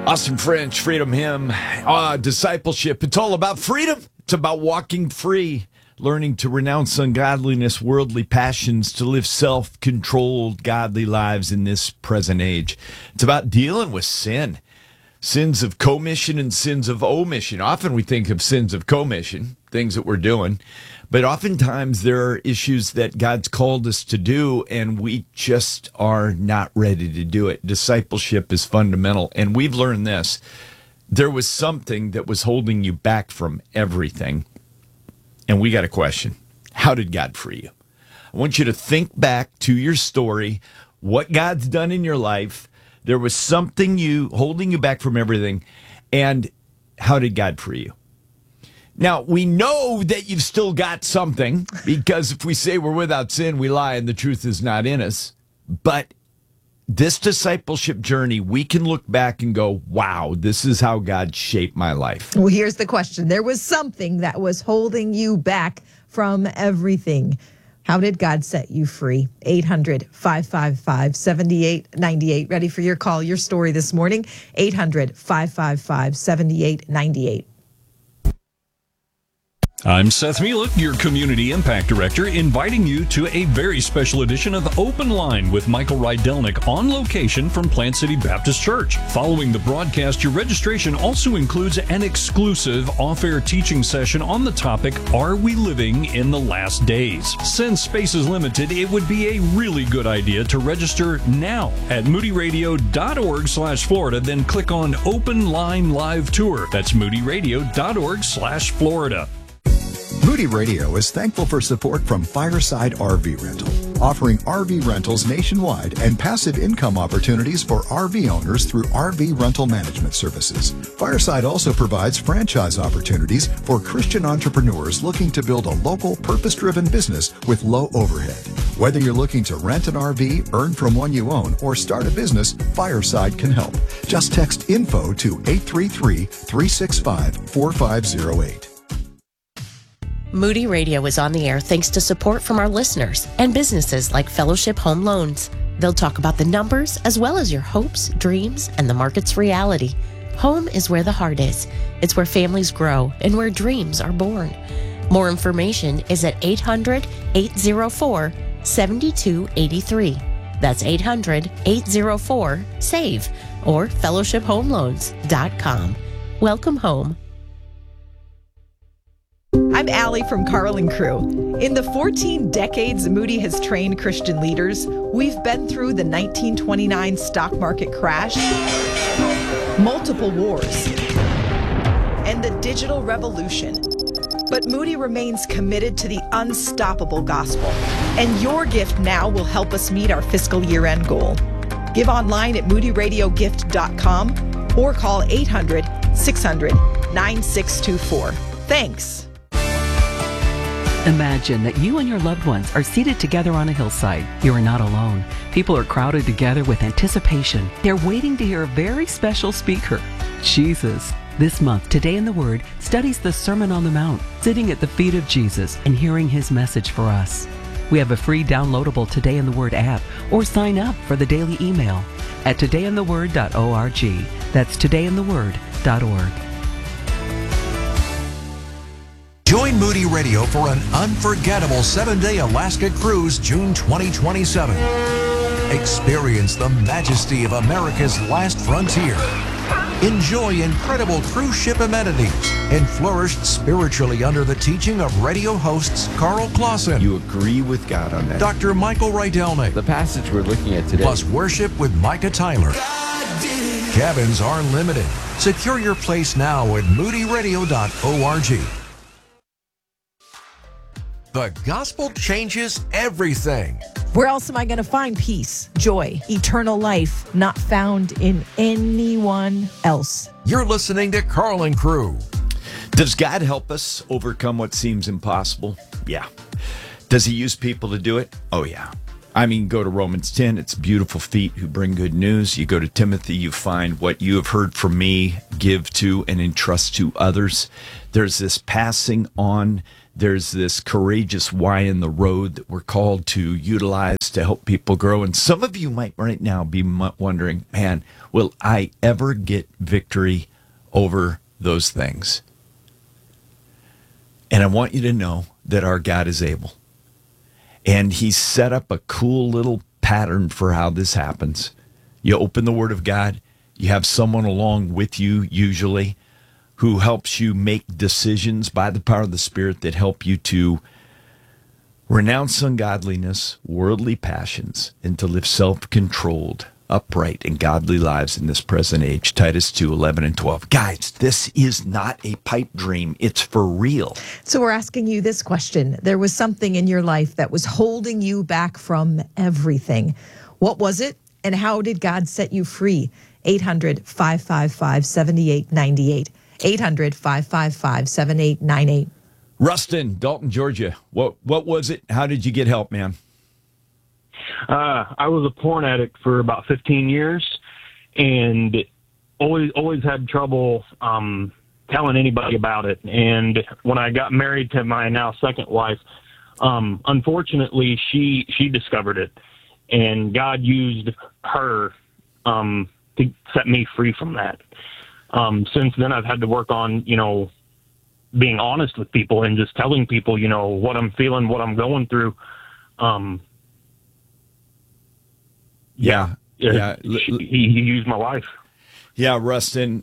Austin French, Freedom Hymn, discipleship. It's all about freedom. It's about walking free, learning to renounce ungodliness, worldly passions, to live self-controlled, godly lives in this present age. It's about dealing with sin, sins of commission and sins of omission. Often we think of sins of commission, things that we're doing, but oftentimes there are issues that God's called us to do, and we just are not ready to do it. Discipleship is fundamental, and we've learned this. There was something that was holding you back from everything, and we got a question. How did God free you? I want you to think back to your story, what God's done in your life. There was something holding you back from everything, and how did God free you? Now, we know that you've still got something, because if we say we're without sin, we lie and the truth is not in us. But this discipleship journey, we can look back and go, wow, this is how God shaped my life. Well, here's the question. There was something that was holding you back from everything. How did God set you free? 800-555-7898. Ready for your call, your story this morning. 800-555-7898. I'm Seth Mielek, your Community Impact Director, inviting you to a very special edition of Open Line with Michael Rydelnik on location from Plant City Baptist Church. Following the broadcast, your registration also includes an exclusive off-air teaching session on the topic, Are We Living in the Last Days? Since space is limited, it would be a really good idea to register now at moodyradio.org/Florida, then click on Open Line Live Tour. That's moodyradio.org/Florida. Moody Radio is thankful for support from Fireside RV Rental, offering RV rentals nationwide and passive income opportunities for RV owners through RV rental management services. Fireside also provides franchise opportunities for Christian entrepreneurs looking to build a local, purpose-driven business with low overhead. Whether you're looking to rent an RV, earn from one you own, or start a business, Fireside can help. Just text info to 833-365-4508. Moody Radio is on the air thanks to support from our listeners and businesses like Fellowship Home Loans. They'll talk about the numbers as well as your hopes, dreams, and the market's reality. Home is where the heart is. It's where families grow and where dreams are born. More information is at 800-804-7283. That's 800-804-SAVE or fellowshiphomeloans.com. Welcome home. I'm Allie from Carl and Crew. In the 14 decades Moody has trained Christian leaders, we've been through the 1929 stock market crash, multiple wars, and the digital revolution. But Moody remains committed to the unstoppable gospel, and your gift now will help us meet our fiscal year-end goal. Give online at moodyradiogift.com or call 800-600-9624. Thanks. Imagine that you and your loved ones are seated together on a hillside. You are not alone. People are crowded together with anticipation. They're waiting to hear a very special speaker, Jesus. This month, Today in the Word studies the Sermon on the Mount, sitting at the feet of Jesus and hearing his message for us. We have a free downloadable Today in the Word app, or sign up for the daily email at todayintheword.org. That's todayintheword.org. Join Moody Radio for an unforgettable 7-day Alaska cruise, June 2027. Experience the majesty of America's last frontier. Enjoy incredible cruise ship amenities and flourish spiritually under the teaching of radio hosts Carl Clausen. You agree with God on that? Dr. Michael Rydelnik. The passage we're looking at today. Plus worship with Micah Tyler. Cabins are limited. Secure your place now at moodyradio.org. The gospel changes everything. Where else am I going to find peace, joy, eternal life, not found in anyone else? You're listening to Carl and Crew. Does God help us overcome what seems impossible? Yeah. Does he use people to do it? Oh, yeah. I mean, go to Romans 10. It's beautiful feet who bring good news. You go to Timothy, you find what you have heard from me, give to and entrust to others. There's this passing on there's this courageous why in the road that we're called to utilize to help people grow. And some of you might right now be wondering, man, will I ever get victory over those things? And I want you to know that our God is able. And he's set up a cool little pattern for how this happens. You open the Word of God, you have someone along with you, usually, who helps you make decisions by the power of the Spirit that help you to renounce ungodliness, worldly passions, and to live self-controlled, upright, and godly lives in this present age. Titus 2:11 and 12. Guys, this is not a pipe dream. It's for real. So we're asking you this question. There was something in your life that was holding you back from everything. What was it, and how did God set you free? 800-555-7898. 800-555-7898. Rustin, Dalton, Georgia. What was it? How did you get help, man? I was a porn addict for about 15 years, and always had trouble telling anybody about it. And when I got married to my now second wife, unfortunately, she discovered it, and God used her to set me free from that. Since then, I've had to work on, being honest with people and just telling people, what I'm feeling, what I'm going through. Yeah. He used my wife. Yeah, Rustin,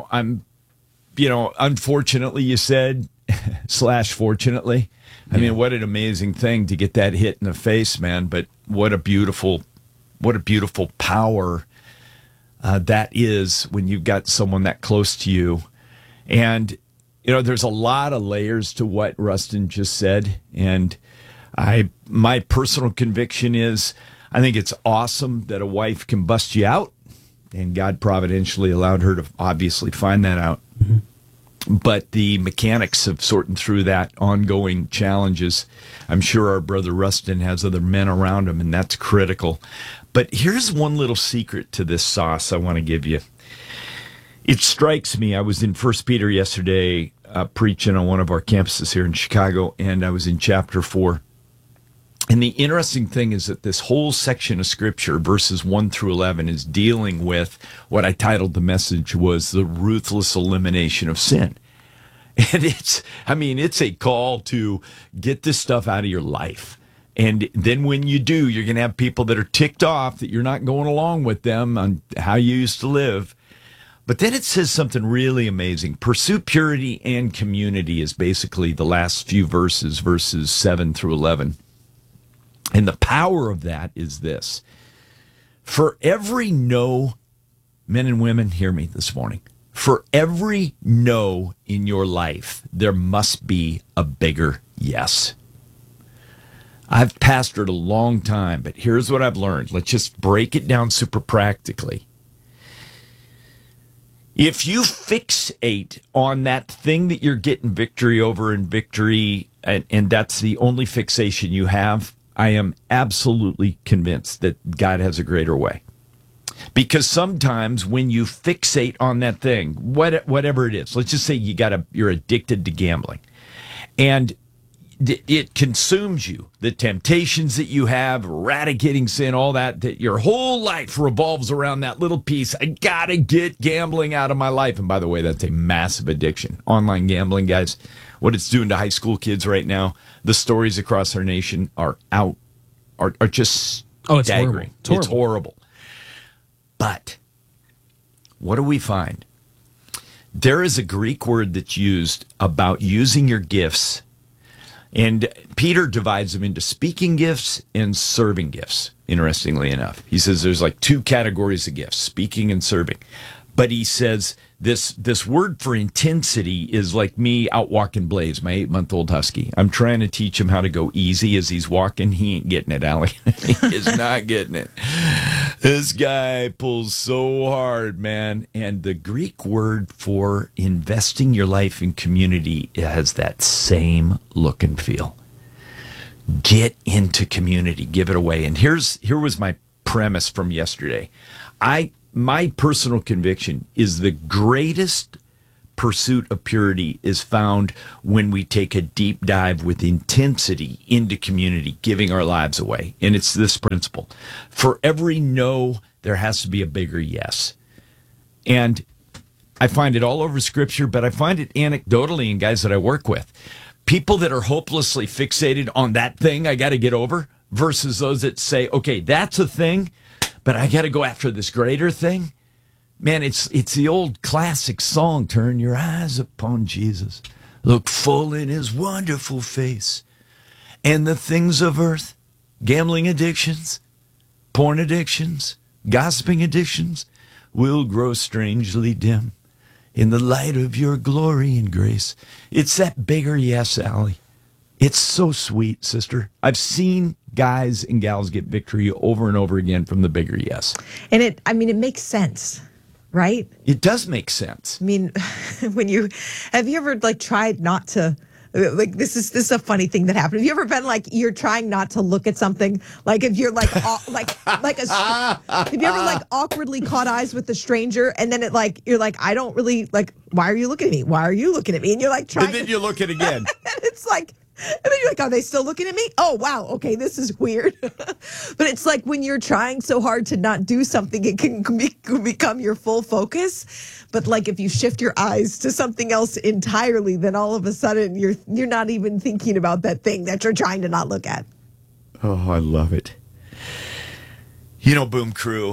unfortunately you said, /fortunately. I mean, what an amazing thing to get that hit in the face, man. But what a beautiful power that is when you've got someone that close to you. And, there's a lot of layers to what Rustin just said. And my personal conviction is, I think it's awesome that a wife can bust you out, and God providentially allowed her to obviously find that out. Mm-hmm. But the mechanics of sorting through that ongoing challenges, I'm sure our brother Rustin has other men around him, and that's critical. But here's one little secret to this sauce I want to give you. It strikes me, I was in 1 Peter yesterday preaching on one of our campuses here in Chicago, and I was in chapter 4. And the interesting thing is that this whole section of Scripture, verses 1 through 11, is dealing with what I titled the message was the ruthless elimination of sin. And it's a call to get this stuff out of your life. And then when you do, you're going to have people that are ticked off that you're not going along with them on how you used to live. But then it says something really amazing. Pursue purity and community is basically the last few verses 7 through 11. And the power of that is this. For every no, men and women, hear me this morning. For every no in your life, there must be a bigger yes. I've pastored a long time, but here's what I've learned. Let's just break it down super practically. If you fixate on that thing that you're getting victory over and that's the only fixation you have, I am absolutely convinced that God has a greater way. Because sometimes when you fixate on that thing, whatever it is, let's just say you're addicted to gambling, and it consumes you, the temptations that you have, eradicating sin, all that your whole life revolves around that little piece. I gotta get gambling out of my life. And by the way, that's a massive addiction. Online gambling, guys, what it's doing to high school kids right now, the stories across our nation are just staggering. It's horrible. But what do we find? There is a Greek word that's used about using your gifts. And Peter divides them into speaking gifts and serving gifts, interestingly enough. He says there's like two categories of gifts, speaking and serving. But he says this word for intensity is like me out walking Blaze, my 8-month-old husky. I'm trying to teach him how to go easy as he's walking. He ain't getting it, Allie. He is not getting it. This guy pulls so hard, man. And the Greek word for investing your life in community has that same look and feel. Get into community, give it away. And here was my premise from yesterday. My personal conviction is the greatest pursuit of purity is found when we take a deep dive with intensity into community, giving our lives away. And it's this principle. For every no, there has to be a bigger yes. And I find it all over Scripture, but I find it anecdotally in guys that I work with. People that are hopelessly fixated on that thing I got to get over versus those that say, okay, that's a thing, but I got to go after this greater thing. Man, it's the old classic song, turn your eyes upon Jesus, look full in his wonderful face, and the things of earth, gambling addictions, porn addictions, gossiping addictions, will grow strangely dim in the light of your glory and grace. It's that bigger yes, Allie. It's so sweet, sister. I've seen guys and gals get victory over and over again from the bigger yes. And it makes sense, right? It does make sense. I mean, have you ever tried not to, this is a funny thing that happened. Have you ever been you're trying not to look at something? Like if you're have you ever awkwardly caught eyes with a stranger and then you're I don't really why are you looking at me? Why are you looking at me? And you're trying. And then you look at it again. And it's and then you're are they still looking at me? Oh, wow. Okay, this is weird. But it's when you're trying so hard to not do something, it can become your full focus. But if you shift your eyes to something else entirely, then all of a sudden you're not even thinking about that thing that you're trying to not look at. Oh, I love it. You know, Boom Crew,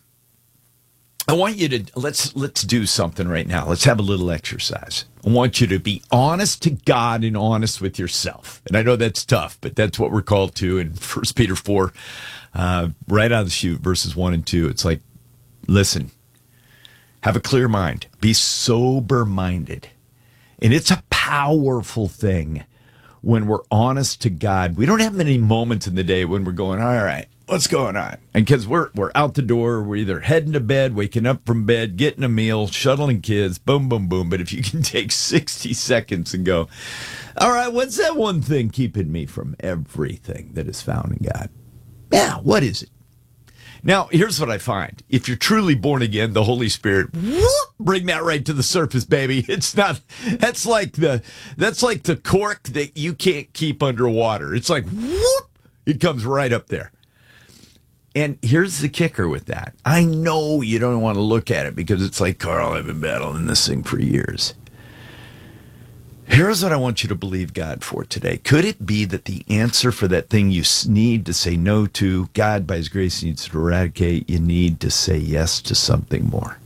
I want you to, let's do something right now. Let's have a little exercise. I want you to be honest to God and honest with yourself. And I know that's tough, but that's what we're called to in 1 Peter 4, right out of the chute, verses 1 and 2. It's listen, have a clear mind, be sober-minded. And it's a powerful thing when we're honest to God. We don't have many moments in the day when we're going, all right, what's going on? And because we're out the door, we're either heading to bed, waking up from bed, getting a meal, shuttling kids, boom, boom, boom. But if you can take 60 seconds and go, all right, what's that one thing keeping me from everything that is found in God? Yeah, what is it? Now, here's what I find. If you're truly born again, the Holy Spirit, bring that right to the surface, baby. It's not, that's like the cork that you can't keep underwater. It's it comes right up there. And here's the kicker with that. I know you don't want to look at it because it's Carl, I've been battling this thing for years. Here's what I want you to believe God for today. Could it be that the answer for that thing you need to say no to, God, by his grace, needs to eradicate, you need to say yes to something more?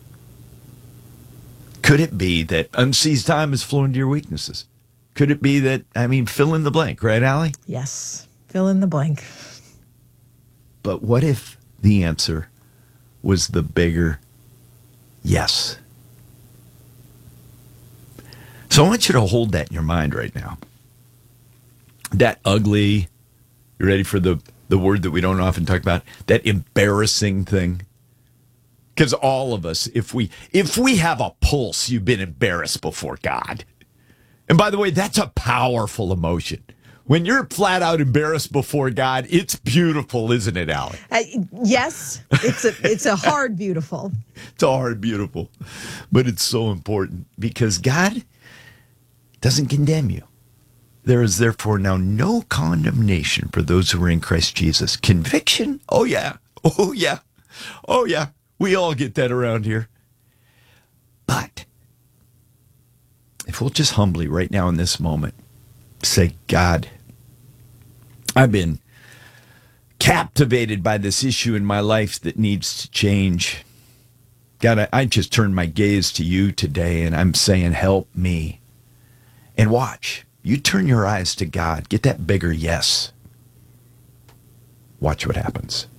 Could it be that unseized time is flowing to your weaknesses? Could it be that, fill in the blank, right, Allie? Yes, fill in the blank. But what if the answer was the bigger yes? So I want you to hold that in your mind right now. That ugly, you ready for the word that we don't often talk about? That embarrassing thing. Because all of us, if we have a pulse, you've been embarrassed before God. And by the way, that's a powerful emotion. When you're flat out embarrassed before God, it's beautiful, isn't it, Allie? Yes, it's a hard beautiful. It's a hard beautiful, but it's so important because God doesn't condemn you. There is therefore now no condemnation for those who are in Christ Jesus. Conviction? Oh yeah. Oh yeah. Oh yeah. We all get that around here. But if we'll just humbly right now in this moment say, God, I've been captivated by this issue in my life that needs to change. God, I just turned my gaze to you today and I'm saying, help me. And watch, you turn your eyes to God, get that bigger yes. Watch what happens.